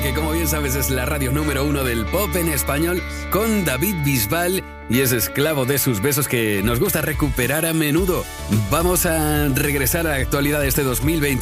que como bien sabes es la radio número 1 del pop en español, con David Bisbal y es Esclavo de sus besos, que nos gusta recuperar a menudo. Vamos a regresar a la actualidad de este 2021